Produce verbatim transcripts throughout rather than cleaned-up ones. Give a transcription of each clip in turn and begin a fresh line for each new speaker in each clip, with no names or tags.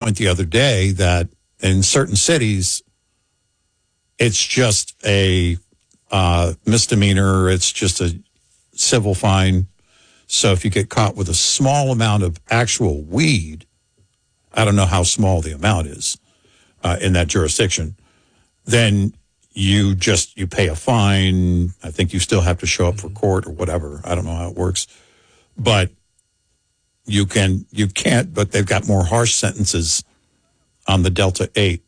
point the other day that in certain cities, it's just a uh, misdemeanor. It's just a civil fine. So if you get caught with a small amount of actual weed, I don't know how small the amount is uh, in that jurisdiction, then you just, you pay a fine. I think you still have to show up for court or whatever. I don't know how it works. But you can, you can't, but they've got more harsh sentences on the Delta eight.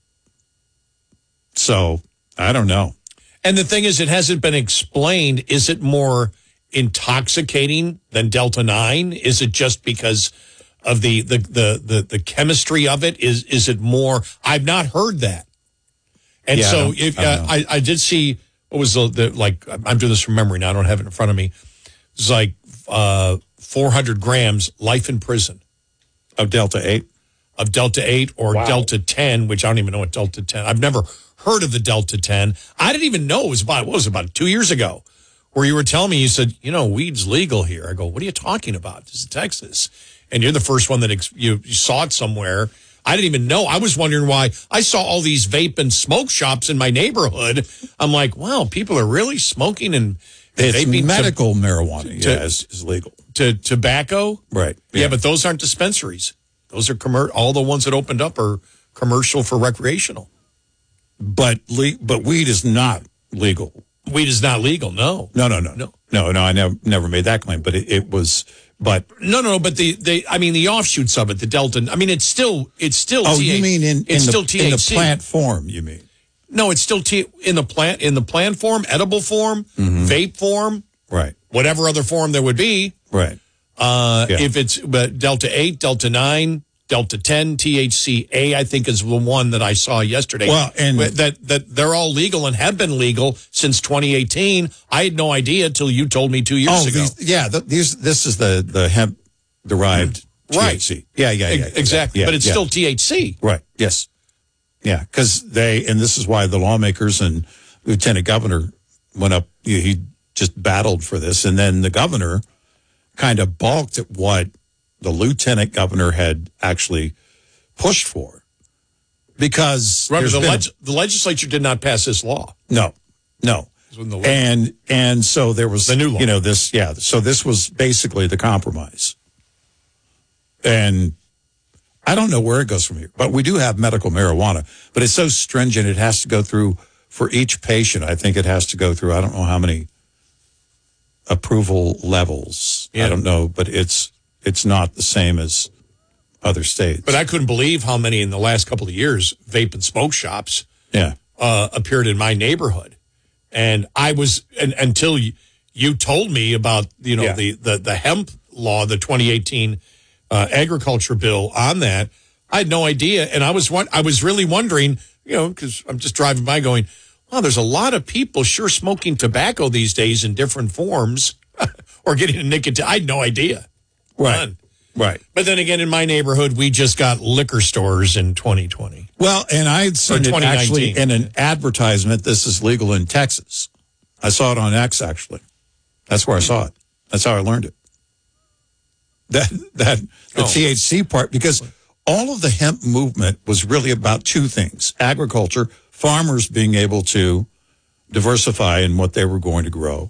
So I don't know.
And the thing is, it hasn't been explained. Is it more intoxicating than Delta nine? Is it just because of the, the, the, the, the chemistry of it? Is, is it more? I've not heard that. And
yeah,
so
I
if
I,
uh, I, I did see, what was the, the, like, I'm doing this from memory now. I don't have it in front of me. It's like uh, four hundred grams, life in prison.
Of Delta eight?
Of Delta eight or wow. Delta ten, which I don't even know what Delta ten. I've never heard of the Delta ten. I didn't even know it was about, what was it, about two years ago, where you were telling me, you said, you know, weed's legal here. I go, what are you talking about? This is Texas. And you're the first one that ex- you, you saw it somewhere. I didn't even know. I was wondering why I saw all these vape and smoke shops in my neighborhood. I'm like, wow, people are really smoking and, and
it's
vaping.
Medical
to,
marijuana
to,
yeah, is, is legal.
To tobacco?
Right.
Yeah,
yeah,
but those aren't dispensaries. Those are commer- all the ones that opened up are commercial for recreational.
But le- but weed is not legal.
Weed is not legal, no.
No, no, no.
No,
no, no I never, never made that claim, but it, it was... But
no, no, but the, the I mean the offshoots of it, the Delta. I mean it's still it's still.
Oh,
T H C.
You mean in, in
it's
the
still T H C.
in the plant form? You mean?
No, it's still T in the plant in the plant form, edible form, mm-hmm. vape form,
right?
Whatever other form there would be,
right?
Uh,
yeah.
If it's but Delta eight, Delta nine, Delta ten, T H C A, I think is the one that I saw yesterday.
Well, and
that that they're all legal and have been legal since twenty eighteen. I had no idea until you told me two years
oh,
ago.
These, yeah, the, these this is the the hemp derived
mm. right.
T H C. Yeah, yeah, yeah,
exactly.
Yeah,
but it's
yeah.
still T H C.
Right. Yes. Yeah, because they and this is why the lawmakers and Lieutenant Governor went up. He just battled for this, and then the governor kind of balked at what the lieutenant governor had actually pushed for, because
right, the, leg-
a,
the legislature did not pass this law.
No, no, and and so there was
the new law.
You know this, yeah. So this was basically the compromise, and I don't know where it goes from here. But we do have medical marijuana, but it's so stringent; it has to go through for each patient. I think it has to go through. I don't know how many approval levels. Yeah. I don't know, but it's it's not the same as other states.
But I couldn't believe how many in the last couple of years vape and smoke shops
yeah.
uh, appeared in my neighborhood. And I was, and, until you, you told me about, you know, yeah. the, the, the hemp law, the twenty eighteen uh, agriculture bill on that, I had no idea. And I was, I was really wondering, you know, because I'm just driving by going, wow, there's a lot of people sure smoking tobacco these days in different forms or getting a nicotine. I had no idea.
Right.
None.
Right.
But then again, in my neighborhood, we just got liquor stores in twenty twenty.
Well, and I'd seen it actually in an advertisement. This is legal in Texas. I saw it on X, actually. That's where I saw it. That's how I learned it. That, that the oh. T H C part, because all of the hemp movement was really about two things. Agriculture, farmers being able to diversify in what they were going to grow,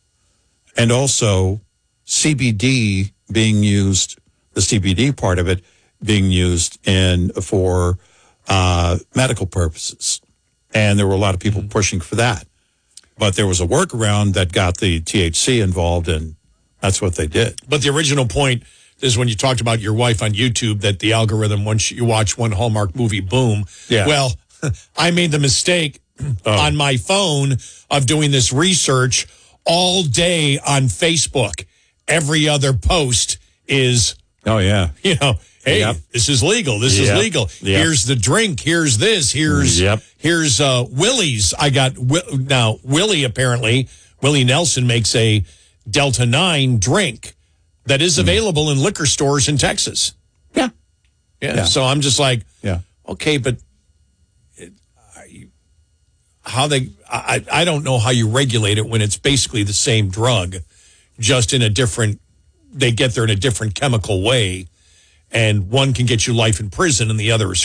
and also C B D being used, the C B D part of it being used in for uh, medical purposes. And there were a lot of people mm-hmm. pushing for that. But there was a workaround that got the T H C involved, and that's what they did.
But the original point is when you talked about your wife on YouTube, that the algorithm, once you watch one Hallmark movie, boom.
Yeah.
Well, I made the mistake oh. on my phone of doing this research all day on Facebook. Every other post is,
oh, yeah,
you know, hey,
yep.
this is legal. This
yep.
is legal.
Yep.
Here's the drink. Here's this. Here's
yep.
here's uh, Willie's. I got, now, Willie apparently, Willie Nelson makes a Delta nine drink that is available mm. in liquor stores in Texas.
Yeah.
Yeah.
yeah.
So I'm just like,
yeah.
okay, but it, I, how they, I, I don't know how you regulate it when it's basically the same drug, just in a different, they get there in a different chemical way. And one can get you life in prison and the other is